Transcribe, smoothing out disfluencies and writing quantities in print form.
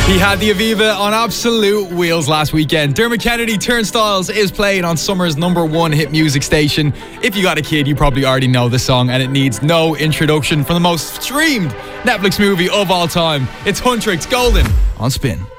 He had the Aviva on absolute wheels last weekend. Dermot Kennedy, Turnstiles, is playing on Summer's #1 hit music station. If you got a kid, you probably already know the song, and it needs no introduction from the most streamed Netflix movie of all time. It's Huntrix Golden on Spin.